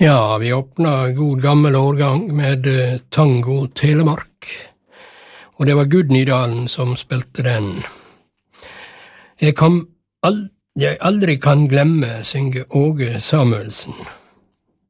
Ja, vi åpna god gammel årgang med Tango Telemark, og det var Gudnidalen som spilte den. Jeg aldri kan glemme, synger Åge Samuelsen.